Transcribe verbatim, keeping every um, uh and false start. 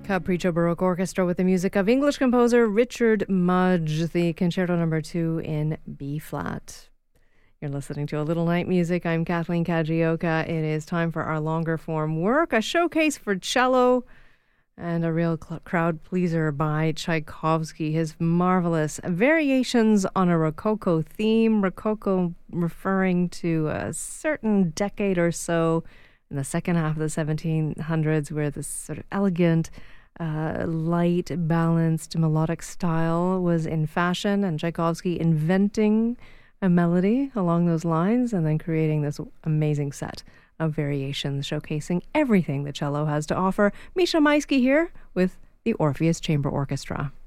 Capriccio Baroque Orchestra with the music of English composer Richard Mudge, the Concerto Number Two in B flat. You're listening to A Little Night Music. I'm Kathleen Kajioka. It is time for our longer form work, a showcase for cello and a real cl- crowd pleaser by Tchaikovsky. His marvelous variations on a Rococo theme, Rococo referring to a certain decade or so in the second half of the seventeen hundreds, where this sort of elegant, uh, light, balanced, melodic style was in fashion, and Tchaikovsky inventing a melody along those lines and then creating this amazing set of variations showcasing everything the cello has to offer. Misha Maisky here with the Orpheus Chamber Orchestra.